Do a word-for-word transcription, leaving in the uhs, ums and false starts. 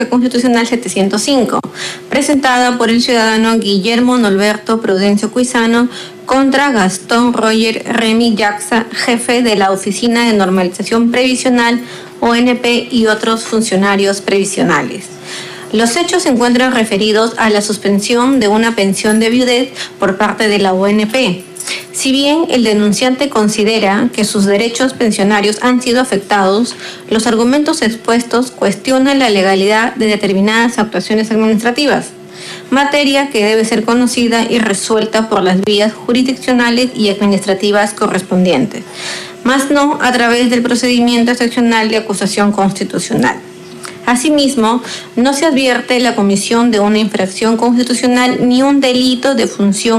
Constitucional setecientos cinco, presentada por el ciudadano Guillermo Norberto Prudencio Cuisano contra Gastón Roger Remy Jaxa, jefe de la Oficina de Normalización Previsional, O N P, y otros funcionarios previsionales. Los hechos se encuentran referidos a la suspensión de una pensión de viudez por parte de la O N P. Si bien el denunciante considera que sus derechos pensionarios han sido afectados, los argumentos expuestos cuestionan la legalidad de determinadas actuaciones administrativas, materia que debe ser conocida y resuelta por las vías jurisdiccionales y administrativas correspondientes, más no a través del procedimiento excepcional de acusación constitucional. Asimismo, no se advierte la comisión de una infracción constitucional ni un delito de función